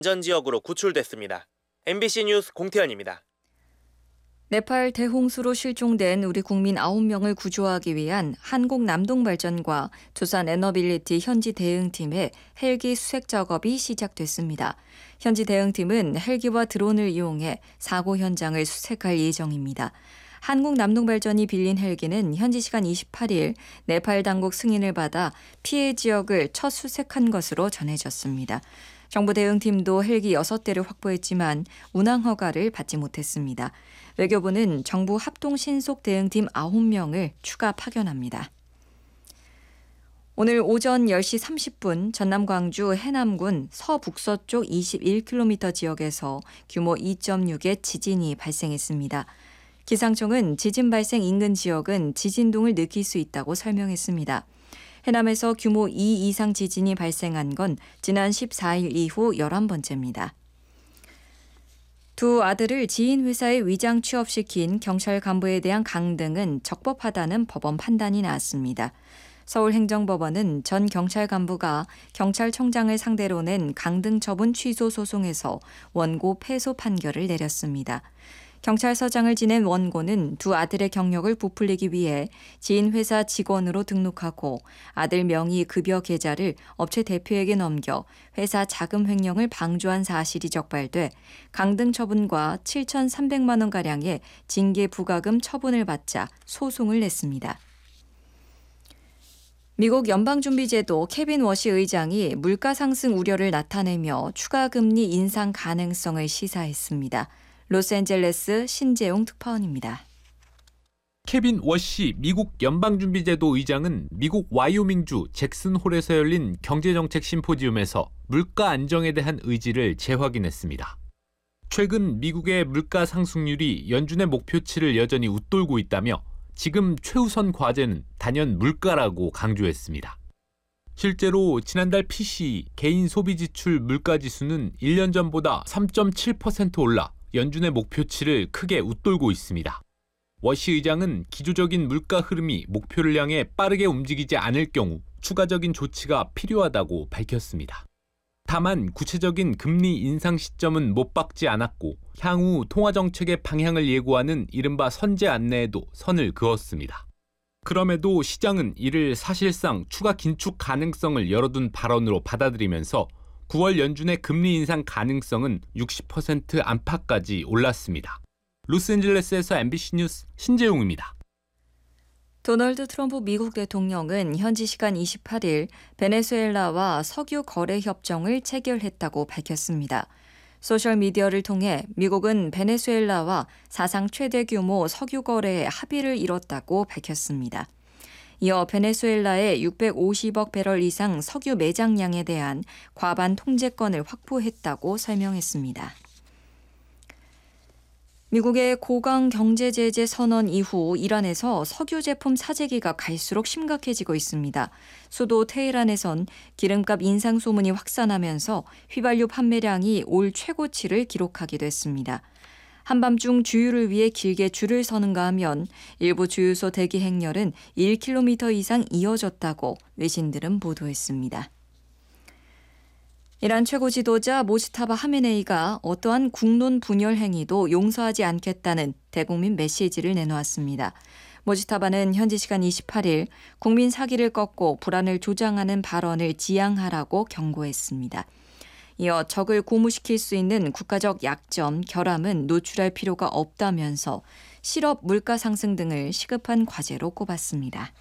안전지역으로 구출됐습니다. MBC 뉴스 공태현입니다. 네팔 대홍수로 실종된 우리 국민 9명을 구조하기 위한 한국남동발전과 두산에너빌리티 현지 대응팀의 헬기 수색 작업이 시작됐습니다. 현지 대응팀은 헬기와 드론을 이용해 사고 현장을 수색할 예정입니다. 한국남동발전이 빌린 헬기는 현지 시간 28일 네팔 당국 승인을 받아 피해 지역을 첫 수색한 것으로 전해졌습니다. 정부 대응팀도 헬기 6대를 확보했지만 운항 허가를 받지 못했습니다. 외교부는 정부 합동 신속 대응팀 9명을 추가 파견합니다. 오늘 오전 10시 30분 전남 광주 해남군 서북서쪽 21km 지역에서 규모 2.6의 지진이 발생했습니다. 기상청은 지진 발생 인근 지역은 지진동을 느낄 수 있다고 설명했습니다. 해남에서 규모 2 이상 지진이 발생한 건 지난 14일 이후 11번째입니다. 두 아들을 지인 회사에 위장 취업시킨 경찰 간부에 대한 강등은 적법하다는 법원 판단이 나왔습니다. 서울행정법원은 전 경찰 간부가 경찰청장을 상대로 낸 강등 처분 취소 소송에서 원고 패소 판결을 내렸습니다. 경찰서장을 지낸 원고는 두 아들의 경력을 부풀리기 위해 지인 회사 직원으로 등록하고 아들 명의 급여 계좌를 업체 대표에게 넘겨 회사 자금 횡령을 방조한 사실이 적발돼 강등 처분과 7,300만 원가량의 징계 부과금 처분을 받자 소송을 냈습니다. 미국 연방준비제도 케빈 워시 의장이 물가 상승 우려를 나타내며 추가 금리 인상 가능성을 시사했습니다. 로스앤젤레스 신재용 특파원입니다. 케빈 워시 미국 연방준비제도 의장은 미국 와이오밍주 잭슨홀에서 열린 경제정책 심포지움에서 물가 안정에 대한 의지를 재확인했습니다. 최근 미국의 물가 상승률이 연준의 목표치를 여전히 웃돌고 있다며 지금 최우선 과제는 단연 물가라고 강조했습니다. 실제로 지난달 PCE 개인 소비지출 물가지수는 1년 전보다 3.7% 올라 연준의 목표치를 크게 웃돌고 있습니다. 워시 의장은 기조적인 물가 흐름이 목표를 향해 빠르게 움직이지 않을 경우 추가적인 조치가 필요하다고 밝혔습니다. 다만 구체적인 금리 인상 시점은 못 박지 않았고 향후 통화정책의 방향을 예고하는 이른바 선제 안내에도 선을 그었습니다. 그럼에도 시장은 이를 사실상 추가 긴축 가능성을 열어둔 발언으로 받아들이면서 9월 연준의 금리 인상 가능성은 60% 안팎까지 올랐습니다. 로스앤젤레스에서 MBC 뉴스 신재용입니다. 도널드 트럼프 미국 대통령은 현지 시간 28일 베네수엘라와 석유 거래 협정을 체결했다고 밝혔습니다. 소셜미디어를 통해 미국은 베네수엘라와 사상 최대 규모 석유 거래에 합의를 이뤘다고 밝혔습니다. 이어 베네수엘라의 650억 배럴 이상 석유 매장량에 대한 과반 통제권을 확보했다고 설명했습니다. 미국의 고강 경제 제재 선언 이후 이란에서 석유 제품 사재기가 갈수록 심각해지고 있습니다. 수도 테헤란에선 기름값 인상 소문이 확산하면서 휘발유 판매량이 올 최고치를 기록하기도 했습니다. 한밤중 주유를 위해 길게 줄을 서는가 하면 일부 주유소 대기 행렬은 1km 이상 이어졌다고 외신들은 보도했습니다. 이란 최고 지도자 모지타바 하메네이가 어떠한 국론 분열 행위도 용서하지 않겠다는 대국민 메시지를 내놓았습니다. 모지타바는 현지 시간 28일 국민 사기를 꺾고 불안을 조장하는 발언을 지양하라고 경고했습니다. 이어 적을 고무시킬 수 있는 국가적 약점, 결함은 노출할 필요가 없다면서 실업, 물가 상승 등을 시급한 과제로 꼽았습니다.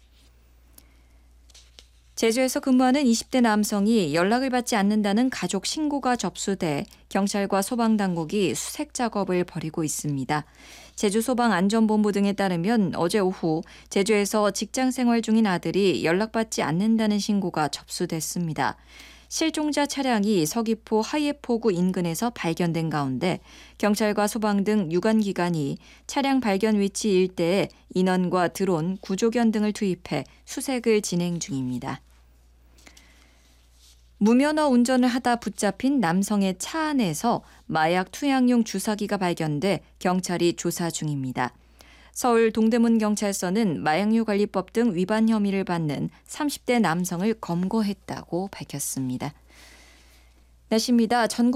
제주에서 근무하는 20대 남성이 연락을 받지 않는다는 가족 신고가 접수돼 경찰과 소방당국이 수색 작업을 벌이고 있습니다. 제주소방안전본부 등에 따르면 어제 오후 제주에서 직장 생활 중인 아들이 연락받지 않는다는 신고가 접수됐습니다. 실종자 차량이 서귀포 하예포구 인근에서 발견된 가운데 경찰과 소방 등 유관기관이 차량 발견 위치 일대에 인원과 드론, 구조견 등을 투입해 수색을 진행 중입니다. 무면허 운전을 하다 붙잡힌 남성의 차 안에서 마약 투약용 주사기가 발견돼 경찰이 조사 중입니다. 서울 동대문경찰서는 마약류관리법 등 위반 혐의를 받는 30대 남성을 검거했다고 밝혔습니다. 날씨입니다. 전국